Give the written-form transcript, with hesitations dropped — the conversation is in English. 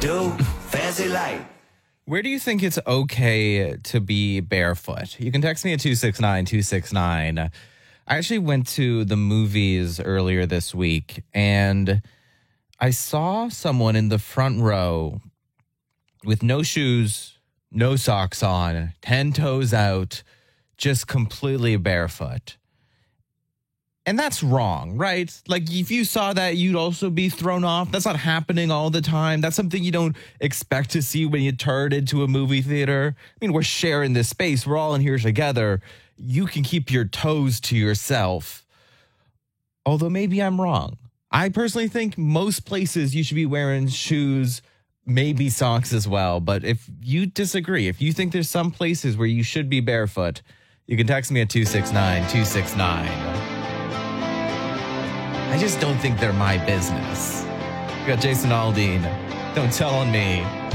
Do fancy like. Where do you think it's okay to be barefoot? You can text me at 269-269. I actually went to the movies earlier this week, and I saw someone in the front row with no shoes, no socks on, 10 toes out, just completely barefoot. And that's wrong, right? Like, if you saw that, you'd also be thrown off. That's not happening all the time. That's something you don't expect to see when you turn into a movie theater. I mean, we're sharing this space. We're all in here together. You can keep your toes to yourself. Although maybe I'm wrong. I personally think most places you should be wearing shoes, maybe socks as well. But if you disagree, if you think there's some places where you should be barefoot, you can text me at 269-269. I just don't think they're my business. We got Jason Aldean. Don't tell on me.